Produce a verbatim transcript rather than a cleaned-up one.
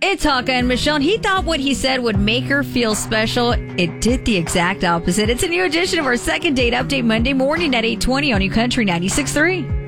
It's Hawkeye and Michelle. He thought what he said would make her feel special. It did the exact opposite. It's a new edition of our second date update Monday morning at eight twenty on New Country ninety-six point three.